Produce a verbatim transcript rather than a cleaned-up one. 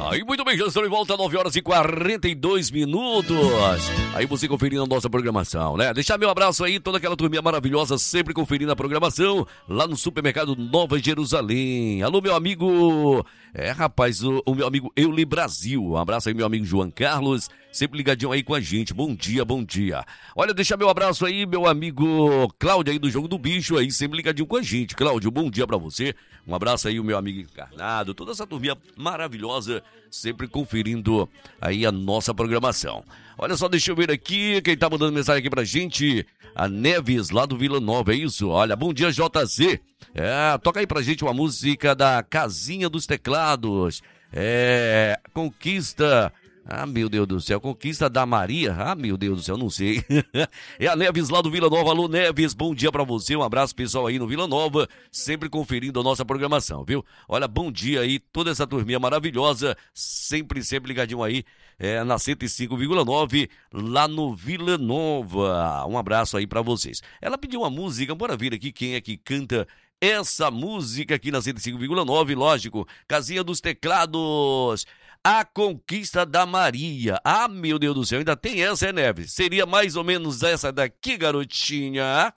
Aí, muito bem, já estamos de volta, nove horas e quarenta e dois minutos. Aí você conferindo a nossa programação, né? Deixar meu abraço aí, toda aquela turminha maravilhosa, sempre conferindo a programação lá no Supermercado Nova Jerusalém. Alô, meu amigo... É, rapaz, o, o meu amigo Euli Brasil. Um abraço aí, meu amigo João Carlos, sempre ligadinho aí com a gente. Bom dia, bom dia. Olha, deixar meu abraço aí, meu amigo Cláudio aí do Jogo do Bicho aí, sempre ligadinho com a gente. Cláudio, bom dia pra você. Um abraço aí, o meu amigo Encarnado, toda essa turminha maravilhosa, sempre conferindo aí a nossa programação. Olha só, deixa eu ver aqui, quem tá mandando mensagem aqui pra gente, a Neves, lá do Vila Nova, é isso? Olha, bom dia, J Z. É, toca aí pra gente uma música da Casinha dos Teclados. É, Conquista... Ah, meu Deus do céu, Conquista da Maria? Ah, meu Deus do céu, não sei. É a Neves lá do Vila Nova. Alô, Neves, bom dia pra você. Um abraço, pessoal, aí no Vila Nova, sempre conferindo a nossa programação, viu? Olha, bom dia aí, toda essa turminha maravilhosa, sempre, sempre ligadinho aí, é, na cento e cinco vírgula nove, lá no Vila Nova. Um abraço aí pra vocês. Ela pediu uma música, bora ver aqui quem é que canta essa música aqui na cento e cinco vírgula nove, lógico, Casinha dos Teclados. A Conquista da Maria. Ah, meu Deus do céu, ainda tem essa, é, Neves? Seria mais ou menos essa daqui, garotinha.